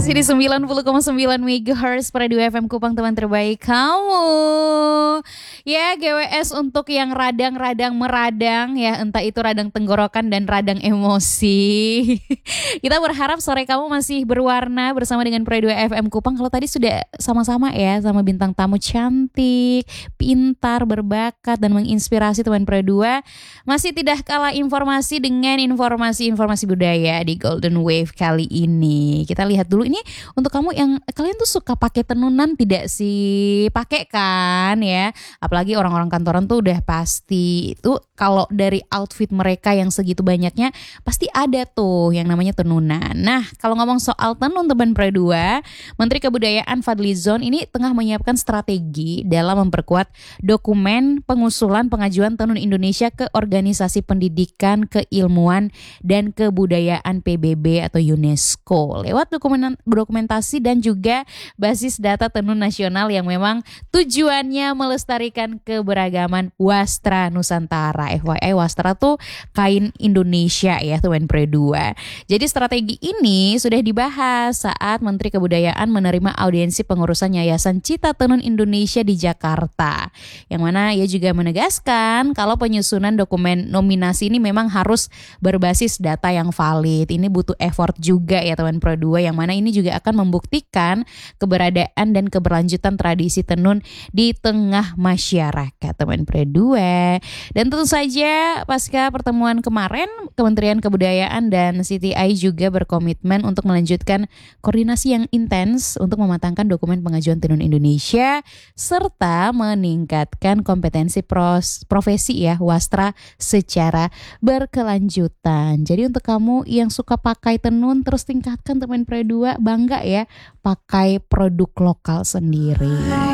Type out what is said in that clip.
Masih di 90,9 MHz Radio FM Kupang, teman terbaik kamu. Ya, GWS untuk yang radang-radang meradang ya, entah itu radang tenggorokan dan radang emosi. Kita berharap sore kamu masih berwarna bersama dengan Radio FM Kupang. Kalau tadi sudah sama-sama ya sama bintang tamu cantik, pintar, berbakat dan menginspirasi teman Pro 2. Masih tidak kalah informasi dengan informasi-informasi budaya di Golden Wave kali ini. Kita lihat dulu ini untuk kamu yang kalian tuh suka pakai tenunan tidak sih? Pakai kan ya. Apalagi orang-orang kantoran tuh udah pasti itu kalau dari outfit mereka yang segitu banyaknya pasti ada tuh yang namanya tenunan. Nah, kalau ngomong soal tenun teman Pro 2, Menteri Kebudayaan Fadlizon ini tengah menyiapkan strategi dalam memperkuat dokumen pengusulan pengajuan tenun Indonesia ke Organisasi Pendidikan, Keilmuan, dan Kebudayaan PBB atau UNESCO lewat dokumentasi dan juga basis data tenun nasional yang memang tujuannya melestarikan keberagaman wastra Nusantara. FYI, wastra tuh kain Indonesia ya teman Pro 2. Jadi strategi ini sudah dibahas saat Menteri Kebudayaan menerima audiensi pengurusan Yayasan Cita Tenun Indonesia di Jakarta. Yang mana ia juga menegaskan kalau penyusunan dokumen nominasi ini memang harus berbasis data yang valid. Ini butuh effort juga ya teman Pro 2, yang mana ini juga akan membuktikan keberadaan dan keberlanjutan tradisi tenun di tengah masyarakat teman Pro 2. Dan tentu saja pasca pertemuan kemarin, Kementerian Kebudayaan dan CTI juga berkomitmen untuk melanjutkan koordinasi yang intens untuk mematangkan dokumen pengajuan tenun Indonesia serta meningkatkan kompetensi profesi ya wastra secara berkelanjutan. Jadi untuk kamu yang suka pakai tenun, terus tingkatkan teman Pro 2, bangga ya pakai produk lokal sendiri.